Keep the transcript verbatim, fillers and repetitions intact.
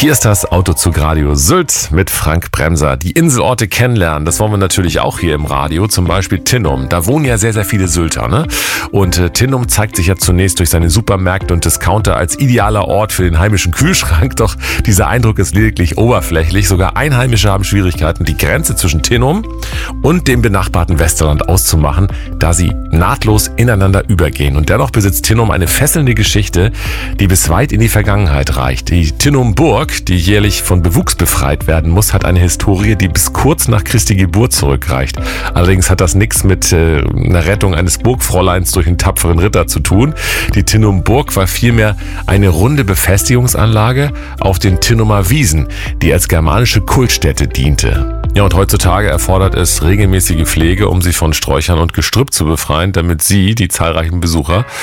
Hier ist das Autozug Radio Sylt mit Frank Bremser. Die Inselorte kennenlernen, das wollen wir natürlich auch hier im Radio. Zum Beispiel Tinnum. Da wohnen ja sehr, sehr viele Sylter, ne? Und äh, Tinnum zeigt sich ja zunächst durch seine Supermärkte und Discounter als idealer Ort für den heimischen Kühlschrank. Doch dieser Eindruck ist lediglich oberflächlich. Sogar Einheimische haben Schwierigkeiten, die Grenze zwischen Tinnum und dem benachbarten Westerland auszumachen, da sie nahtlos ineinander übergehen. Und dennoch besitzt Tinnum eine fesselnde Geschichte, die bis weit in die Vergangenheit reicht. Die Tinnum Burg, die jährlich von Bewuchs befreit werden muss, hat eine Historie, die bis kurz nach Christi Geburt zurückreicht. Allerdings hat das nichts mit äh, einer Rettung eines Burgfräuleins durch einen tapferen Ritter zu tun. Die Tinnum Burg war vielmehr eine runde Befestigungsanlage auf den Tinnumer Wiesen, die als germanische Kultstätte diente. Ja, und heutzutage erfordert es regelmäßige Pflege, um sie von Sträuchern und Gestrüpp zu befreien, damit sie, die zahlreichen Besucher,